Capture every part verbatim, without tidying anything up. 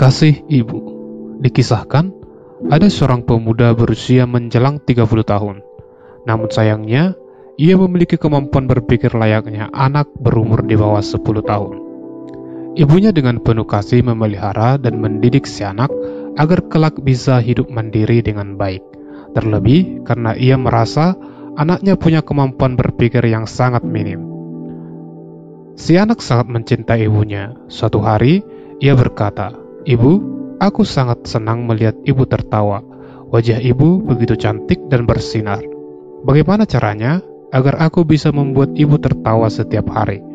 Kasih ibu. Dikisahkan, ada seorang pemuda berusia menjelang tiga puluh tahun. Namun sayangnya, ia memiliki kemampuan berpikir layaknya anak berumur di bawah sepuluh tahun. Ibunya dengan penuh kasih memelihara dan mendidik si anak agar kelak bisa hidup mandiri dengan baik. Terlebih karena ia merasa anaknya punya kemampuan berpikir yang sangat minim. Si anak sangat mencintai ibunya. Suatu hari, ia berkata, "Ibu, aku sangat senang melihat ibu tertawa. Wajah ibu begitu cantik dan bersinar. Bagaimana caranya agar aku bisa membuat ibu tertawa setiap hari?"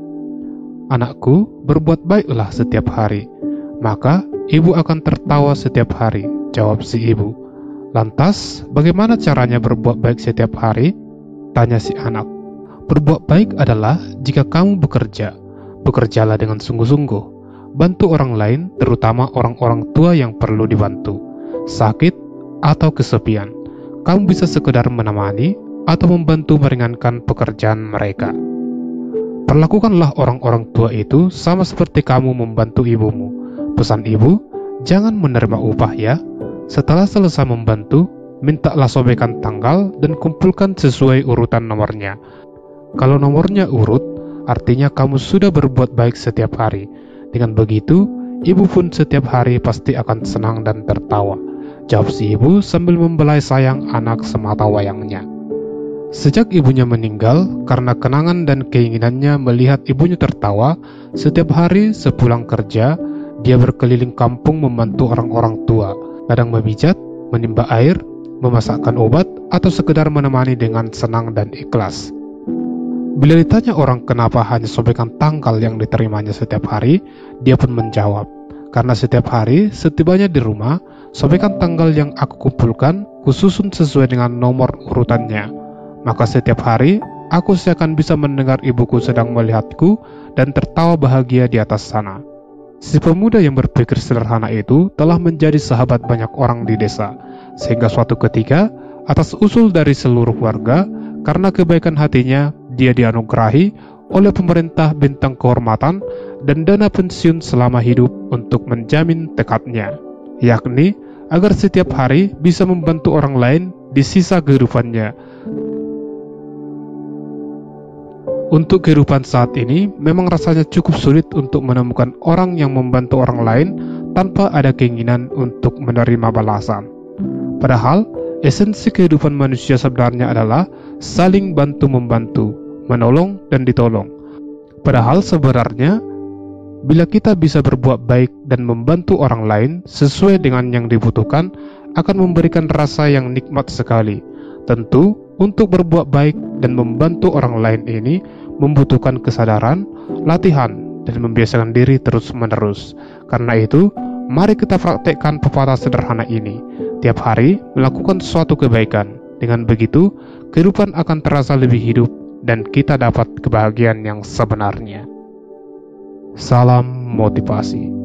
"Anakku, berbuat baiklah setiap hari, maka ibu akan tertawa setiap hari," jawab si ibu. "Lantas, bagaimana caranya berbuat baik setiap hari?" tanya si anak. "Berbuat baik adalah jika kamu bekerja, bekerjalah dengan sungguh-sungguh. Bantu orang lain, terutama orang-orang tua yang perlu dibantu, sakit atau kesepian. Kamu bisa sekedar menemani atau membantu meringankan pekerjaan mereka. Perlakukanlah orang-orang tua itu sama seperti kamu membantu ibumu. Pesan ibu, jangan menerima upah ya. Setelah selesai membantu, mintalah sobekan tanggal dan kumpulkan sesuai urutan nomornya. Kalau nomornya urut, artinya kamu sudah berbuat baik setiap hari. Dengan begitu, ibu pun setiap hari pasti akan senang dan tertawa," jawab si ibu sambil membelai sayang anak semata wayangnya. Sejak ibunya meninggal, karena kenangan dan keinginannya melihat ibunya tertawa, setiap hari sepulang kerja, dia berkeliling kampung membantu orang-orang tua, kadang memijat, menimba air, memasakkan obat, atau sekedar menemani dengan senang dan ikhlas. Bila ditanya orang kenapa hanya sobekan tanggal yang diterimanya setiap hari, dia pun menjawab, "Karena setiap hari setibanya di rumah, sobekan tanggal yang aku kumpulkan kususun sesuai dengan nomor urutannya. Maka setiap hari, aku seakan bisa mendengar ibuku sedang melihatku dan tertawa bahagia di atas sana." Si pemuda yang berpikir sederhana itu telah menjadi sahabat banyak orang di desa, sehingga suatu ketika, atas usul dari seluruh warga, karena kebaikan hatinya, dia dianugerahi oleh pemerintah bintang kehormatan dan dana pensiun selama hidup untuk menjamin tekadnya, yakni agar setiap hari bisa membantu orang lain di sisa kehidupannya. Untuk kehidupan saat ini, memang rasanya cukup sulit untuk menemukan orang yang membantu orang lain tanpa ada keinginan untuk menerima balasan. Padahal, esensi kehidupan manusia sebenarnya adalah saling bantu-membantu, menolong dan ditolong. Padahal sebenarnya, bila kita bisa berbuat baik dan membantu orang lain sesuai dengan yang dibutuhkan, akan memberikan rasa yang nikmat sekali. Tentu, untuk berbuat baik dan membantu orang lain ini membutuhkan kesadaran, latihan, dan membiasakan diri terus-menerus. Karena itu, mari kita praktekkan pepatah sederhana ini. Tiap hari melakukan suatu kebaikan. Dengan begitu, kehidupan akan terasa lebih hidup dan kita dapat kebahagiaan yang sebenarnya. Salam motivasi.